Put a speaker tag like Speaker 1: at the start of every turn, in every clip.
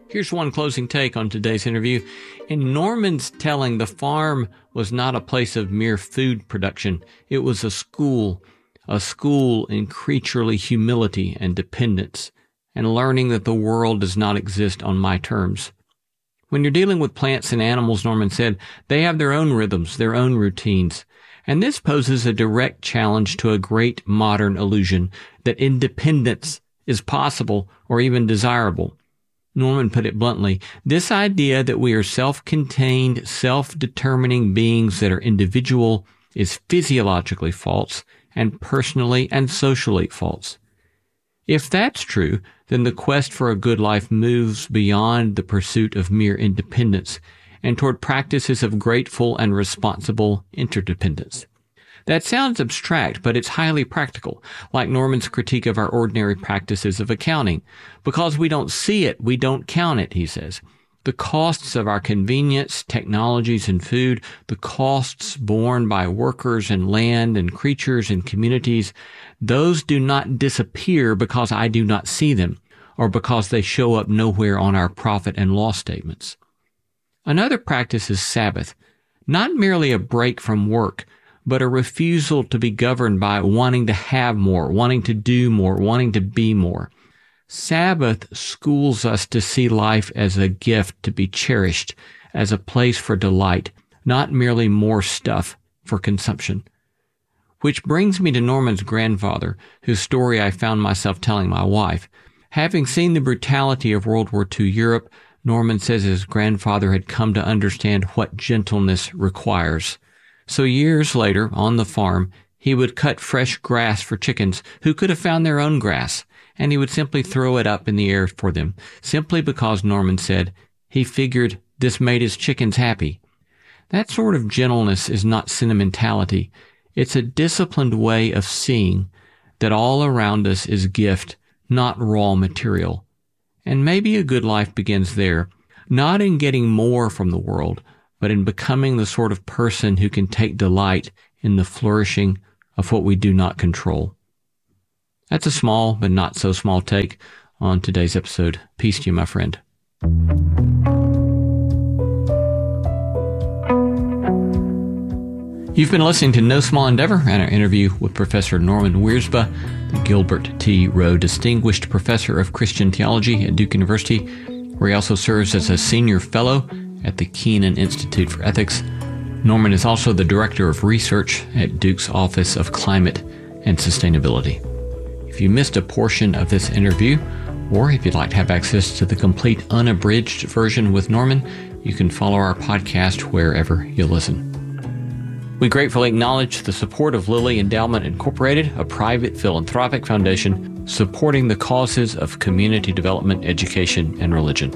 Speaker 1: Here's one closing take on today's interview. In Norman's telling, the farm was not a place of mere food production. It was a school in creaturely humility and dependence, and learning that the world does not exist on my terms. When you're dealing with plants and animals, Norman said, they have their own rhythms, their own routines. And this poses a direct challenge to a great modern illusion that independence is possible or even desirable. Norman put it bluntly, this idea that we are self-contained, self-determining beings that are individual is physiologically false and personally and socially false. If that's true, then the quest for a good life moves beyond the pursuit of mere independence and toward practices of grateful and responsible interdependence. That sounds abstract, but it's highly practical, like Norman's critique of our ordinary practices of accounting. Because we don't see it, we don't count it, he says. The costs of our convenience, technologies, and food, the costs borne by workers and land and creatures and communities, those do not disappear because I do not see them, or because they show up nowhere on our profit and loss statements. Another practice is Sabbath, not merely a break from work, but a refusal to be governed by wanting to have more, wanting to do more, wanting to be more. Sabbath schools us to see life as a gift to be cherished, as a place for delight, not merely more stuff for consumption. Which brings me to Norman's grandfather, whose story I found myself telling my wife. Having seen the brutality of World War II Europe, Norman says his grandfather had come to understand what gentleness requires. So years later, on the farm, he would cut fresh grass for chickens who could have found their own grass, and he would simply throw it up in the air for them, simply because, Norman said, he figured this made his chickens happy. That sort of gentleness is not sentimentality. It's a disciplined way of seeing that all around us is gift, not raw material. And maybe a good life begins there, not in getting more from the world, but in becoming the sort of person who can take delight in the flourishing of what we do not control. That's a small but not so small take on today's episode. Peace to you, my friend. You've been listening to No Small Endeavor and our interview with Professor Norman Wiersbe, the Gilbert T. Rowe Distinguished Professor of Christian Theology at Duke University, where he also serves as a senior fellow at the Kenan Institute for Ethics. Norman is also the Director of Research at Duke's Office of Climate and Sustainability. If you missed a portion of this interview, or if you'd like to have access to the complete unabridged version with Norman, you can follow our podcast wherever you listen. We gratefully acknowledge the support of Lilly Endowment Incorporated, a private philanthropic foundation supporting the causes of community development, education, and religion.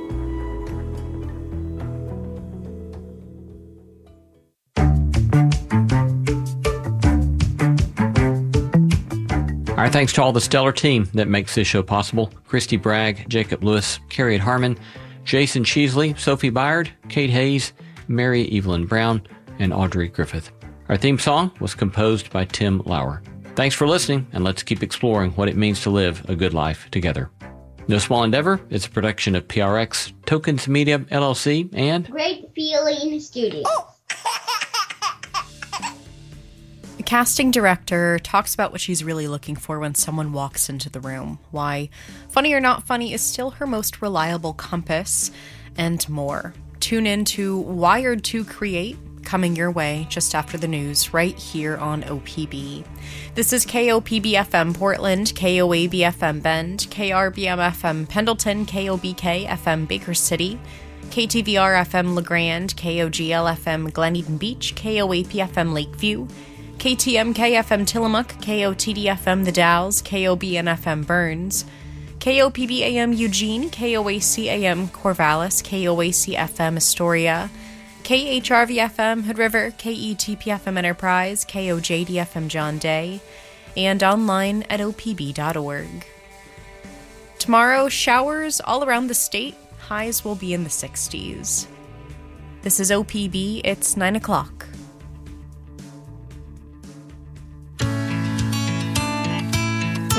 Speaker 1: Our thanks to all the stellar team that makes this show possible. Christy Bragg, Jacob Lewis, Carrie Harmon, Jason Cheesley, Sophie Byard, Kate Hayes, Mary Evelyn Brown, and Audrey Griffith. Our theme song was composed by Tim Lauer. Thanks for listening, and let's keep exploring what it means to live a good life together. No Small Endeavor is a production of PRX, Tokens Media, LLC, and
Speaker 2: Great Feeling Studios.
Speaker 3: The casting director talks about what she's really looking for when someone walks into the room, why funny or not funny is still her most reliable compass, and more. Tune in to Wired to Create, coming your way just after the news right here on OPB. This is KOPB-FM Portland, KOAB-FM Bend, KRBM-FM Pendleton, KOBK-FM Baker City, KTVR-FM LeGrand, KOGL-FM Glen Eden Beach, KOAP-FM Lakeview, KTMK-FM Tillamook, KOTD-FM The Dalles, KOBN-FM Burns, KOPB-AM Eugene, KOAC-AM Corvallis, KOAC-FM Astoria, KHRV-FM Hood River, KETP-FM Enterprise, KOJD-FM John Day, and online at opb.org. Tomorrow, showers all around the state. Highs will be in the 60s. This is OPB. It's 9 o'clock.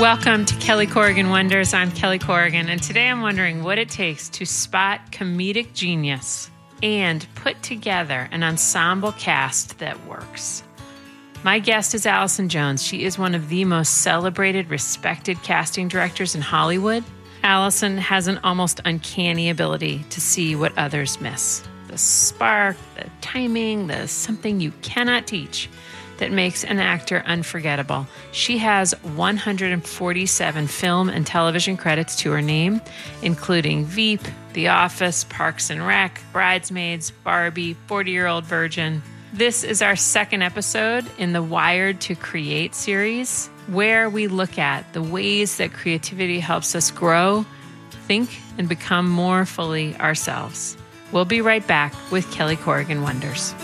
Speaker 4: Welcome to Kelly Corrigan Wonders. I'm Kelly Corrigan, and today I'm wondering what it takes to spot comedic genius and put together an ensemble cast that works. My guest is Allison Jones. She is one of the most celebrated, respected casting directors in Hollywood. Allison has an almost uncanny ability to see what others miss. The spark, the timing, the something you cannot teach that makes an actor unforgettable. She has 147 film and television credits to her name, including Veep, The Office, Parks and Rec, Bridesmaids, Barbie, 40-Year-Old Virgin. This is our second episode in the Wired to Create series, where we look at the ways that creativity helps us grow, think, and become more fully ourselves. We'll be right back with Kelly Corrigan Wonders.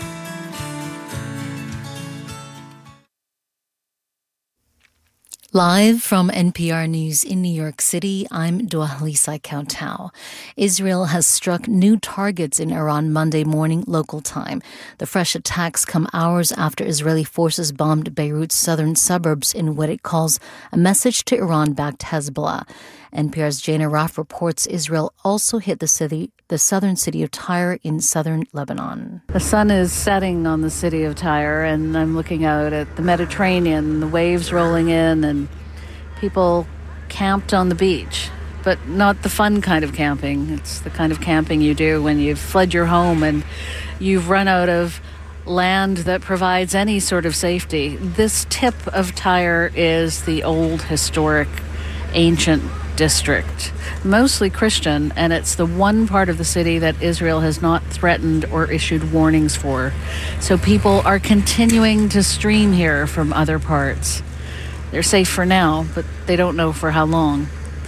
Speaker 5: Live from NPR News in New York City, I'm Dwalisa Kautau. Israel has struck new targets in Iran Monday morning local time. The fresh attacks come hours after Israeli forces bombed Beirut's southern suburbs in what it calls a message to Iran-backed Hezbollah. NPR's Jana Raff reports Israel also hit the southern city of Tyre in southern Lebanon.
Speaker 6: The sun is setting on the city of Tyre, and I'm looking out at the Mediterranean, the waves rolling in, and people camped on the beach. But not the fun kind of camping. It's the kind of camping you do when you've fled your home and you've run out of land that provides any sort of safety. This tip of Tyre is the old, historic, ancient district, mostly Christian, and it's the one part of the city that Israel has not threatened or issued warnings for. So people are continuing to stream here from other parts. They're safe for now, but they don't know for how long.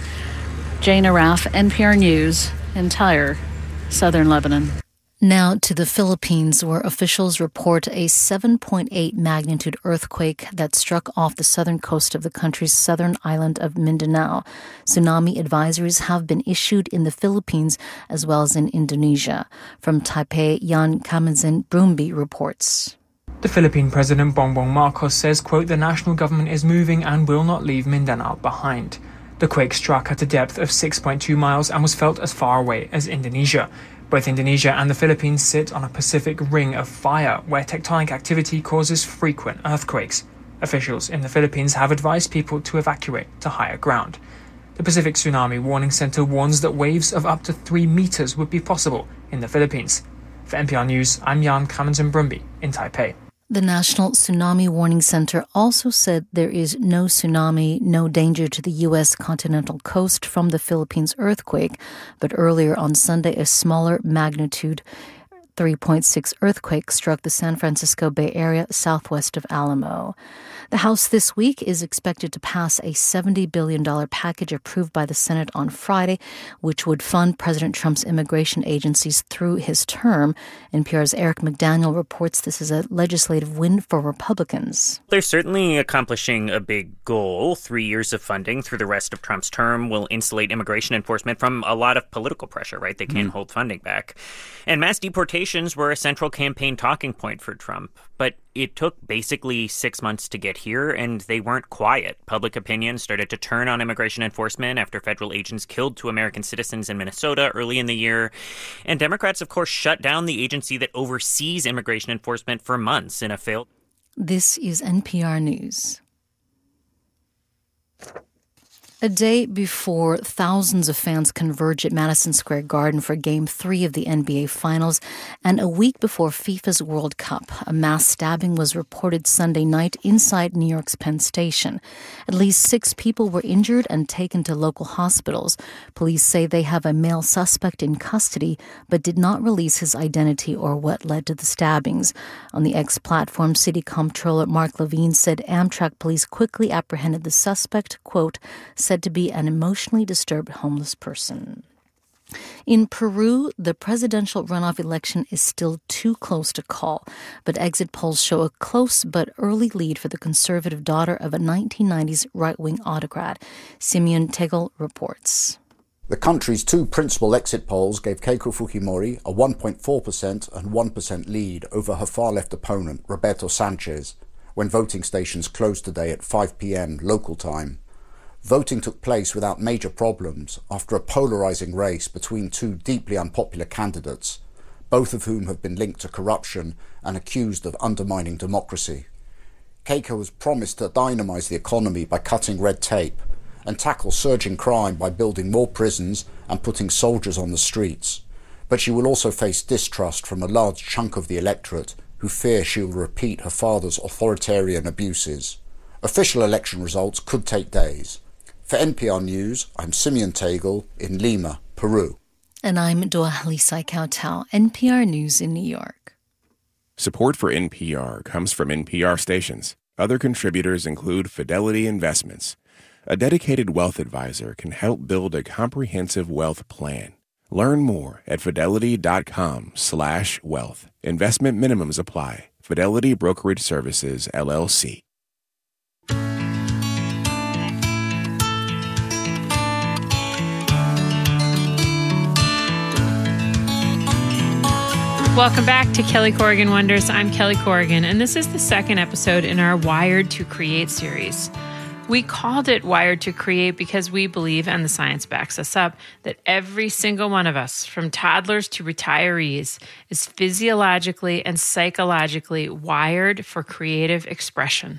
Speaker 6: Jana Raff, NPR News, in Tyre, southern Lebanon.
Speaker 5: Now to the Philippines, where officials report a 7.8 magnitude earthquake that struck off the southern coast of the country's southern island of Mindanao. Tsunami advisories have been issued in the Philippines as well as in Indonesia. From Taipei, Jan Kamenzin Brumbi reports.
Speaker 7: The Philippine President Bongbong Marcos says, quote, "The national government is moving and will not leave Mindanao behind." The quake struck at a depth of 6.2 miles and was felt as far away as Indonesia. Both Indonesia and the Philippines sit on a Pacific ring of fire where tectonic activity causes frequent earthquakes. Officials in the Philippines have advised people to evacuate to higher ground. The Pacific Tsunami Warning Center warns that waves of up to 3 meters would be possible in the Philippines. For NPR News, I'm Jan Kamenzin Brumbi in Taipei.
Speaker 5: The National Tsunami Warning Center also said there is no tsunami, no danger to the U.S. continental coast from the Philippines earthquake, but earlier on Sunday, a smaller magnitude 3.6 earthquake struck the San Francisco Bay Area southwest of Alamo. The House this week is expected to pass a $70 billion package approved by the Senate on Friday, which would fund President Trump's immigration agencies through his term. NPR's Eric McDaniel reports this is a legislative win for Republicans.
Speaker 8: They're certainly accomplishing a big goal. 3 years of funding through the rest of Trump's term will insulate immigration enforcement from a lot of political pressure, right? They can't hold funding back. And mass deportations were a central campaign talking point for Trump. But it took basically 6 months to get here, and they weren't quiet. Public opinion started to turn on immigration enforcement after federal agents killed 2 American citizens in Minnesota early in the year. And Democrats, of course, shut down the agency that oversees immigration enforcement for months in a failed...
Speaker 5: This is NPR News. A day before thousands of fans converge at Madison Square Garden for Game 3 of the NBA Finals, and a week before FIFA's World Cup, a mass stabbing was reported Sunday night inside New York's Penn Station. At least 6 people were injured and taken to local hospitals. Police say they have a male suspect in custody, but did not release his identity or what led to the stabbings. On the X platform, City Comptroller Mark Levine said Amtrak police quickly apprehended the suspect, quote, said to be an emotionally disturbed homeless person. In Peru, the presidential runoff election is still too close to call, but exit polls show a close but early lead for the conservative daughter of a 1990s right-wing autocrat. Simeon Tegel reports.
Speaker 9: The country's 2 principal exit polls gave Keiko Fujimori a 1.4% and 1% lead over her far-left opponent, Roberto Sanchez, when voting stations closed today at 5 p.m. local time. Voting took place without major problems after a polarising race between two deeply unpopular candidates, both of whom have been linked to corruption and accused of undermining democracy. Keiko has promised to dynamise the economy by cutting red tape and tackle surging crime by building more prisons and putting soldiers on the streets. But she will also face distrust from a large chunk of the electorate who fear she will repeat her father's authoritarian abuses. Official election results could take days. For NPR News, I'm Simeon Tegel in Lima, Peru.
Speaker 5: And I'm Doahalisai Kautal, NPR News in New York.
Speaker 10: Support for NPR comes from NPR stations. Other contributors include Fidelity Investments. A dedicated wealth advisor can help build a comprehensive wealth plan. Learn more at fidelity.com/wealth. Investment minimums apply. Fidelity Brokerage Services, LLC.
Speaker 4: Welcome back to Kelly Corrigan Wonders. I'm Kelly Corrigan, and this is the second episode in our Wired to Create series. We called it Wired to Create because we believe, and the science backs us up, that every single one of us, from toddlers to retirees, is physiologically and psychologically wired for creative expression.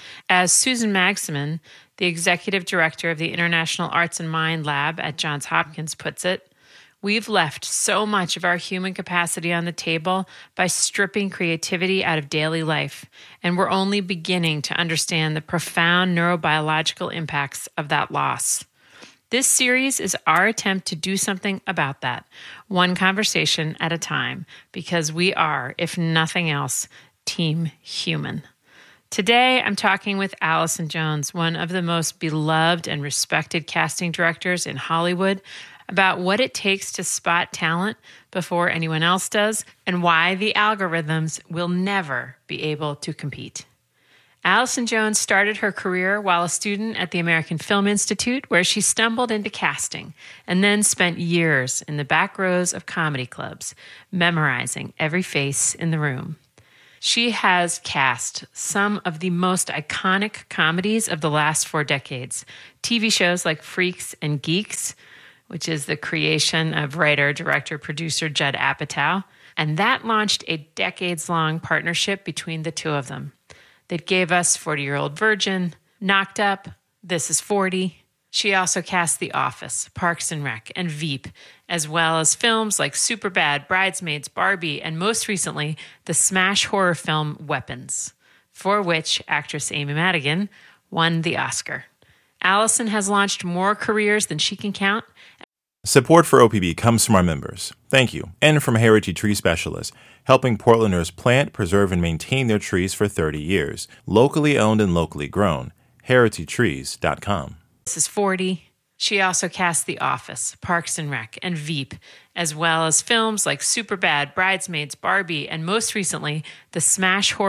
Speaker 4: As Susan Magsamen, the executive director of the International Arts and Mind Lab at Johns Hopkins, puts it, we've left so much of our human capacity on the table by stripping creativity out of daily life, and we're only beginning to understand the profound neurobiological impacts of that loss. This series is our attempt to do something about that, one conversation at a time, because we are, if nothing else, Team Human. Today, I'm talking with Allison Jones, one of the most beloved and respected casting directors in Hollywood, about what it takes to spot talent before anyone else does and why the algorithms will never be able to compete. Allison Jones started her career while a student at the American Film Institute, where she stumbled into casting and then spent years in the back rows of comedy clubs, memorizing every face in the room. She has cast some of the most iconic comedies of the last 4 decades, TV shows like Freaks and Geeks, which is the creation of writer, director, producer Judd Apatow. And that launched a decades-long partnership between the two of them that gave us 40-Year-Old Virgin, Knocked Up, This Is 40. She also cast The Office, Parks and Rec, and Veep, as well as films like Superbad, Bridesmaids, Barbie, and most recently, the smash horror film Weapons, for which actress Amy Madigan won the Oscar. Allison has launched more careers than she can count.
Speaker 11: Support for OPB comes from our members. Thank you. And from Heritage Tree Specialists, helping Portlanders plant, preserve, and maintain their trees for 30 years. Locally owned and locally grown. HeritageTrees.com.
Speaker 4: This is 40. She also cast The Office, Parks and Rec, and Veep, as well as films like Superbad, Bridesmaids, Barbie, and most recently, the smash horror